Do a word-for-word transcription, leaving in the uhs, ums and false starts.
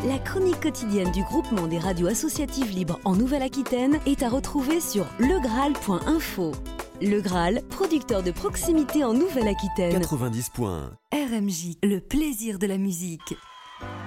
La chronique quotidienne du groupement des radios associatives libres en Nouvelle-Aquitaine est à retrouver sur le graal point info. Le Graal, producteur de proximité en Nouvelle-Aquitaine. quatre-vingt-dix points un. R M J, le plaisir de la musique.